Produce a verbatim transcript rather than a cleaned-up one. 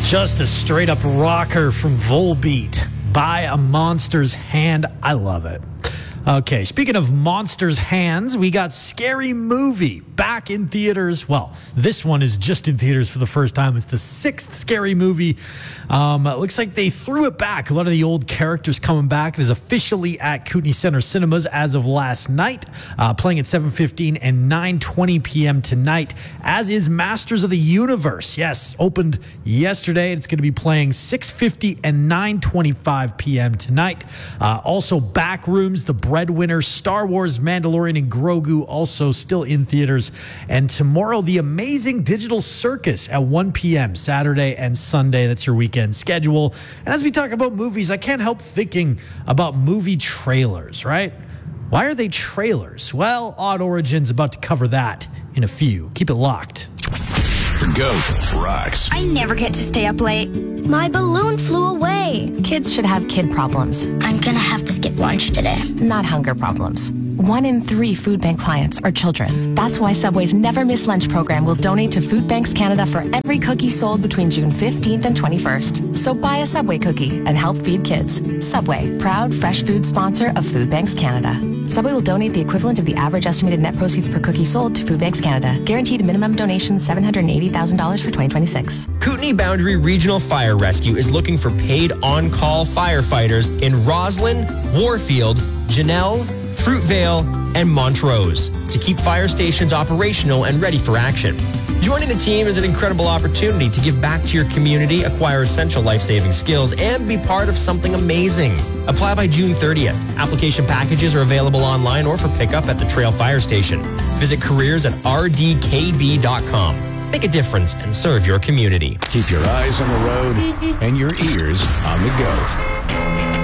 Just a straight up rocker from Volbeat, By a Monster's Hand. I love it. Okay, speaking of monsters' hands, we got Scary Movie back in theaters. Well, this one is just in theaters for the first time. It's the sixth Scary Movie. Um, it looks like they threw it back. A lot of the old characters coming back. It is officially at Kootenay Center Cinemas as of last night, uh, playing at seven fifteen and nine twenty p.m. tonight, as is Masters of the Universe. Yes, opened yesterday. It's going to be playing six fifty and nine twenty-five p.m. tonight. Uh, also, Backrooms, The Breadwinner, Star Wars, Mandalorian, and Grogu also still in theaters. And tomorrow, The Amazing Digital Circus at one p.m. Saturday and Sunday. That's your weekend schedule. And as we talk about movies, I can't help thinking about movie trailers, right? Why are they trailers? Well, Odd Origin's about to cover that in a few. Keep it locked. The GOAT rocks. I never get to stay up late. My balloon flew away. Kids should have kid problems. I'm gonna have to skip lunch today. Not hunger problems. One in three food bank clients are children. That's why Subway's Never Miss Lunch program will donate to Food Banks Canada for every cookie sold between June fifteenth and twenty-first. So buy a Subway cookie and help feed kids. Subway, proud fresh food sponsor of Food Banks Canada. Subway will donate the equivalent of the average estimated net proceeds per cookie sold to Food Banks Canada. Guaranteed minimum donation seven hundred eighty thousand dollars for twenty twenty-six. Kootenay Boundary Regional Fire Rescue is looking for paid on-call firefighters in Roslyn, Warfield, Janelle, Fruitvale, and Montrose to keep fire stations operational and ready for action. Joining the team is an incredible opportunity to give back to your community, acquire essential life-saving skills, and be part of something amazing. Apply by June thirtieth. Application packages are available online or for pickup at the Trail Fire Station. Visit careers at r d k b dot com. Make a difference and serve your community. Keep your eyes on the road and your ears on the GOAT.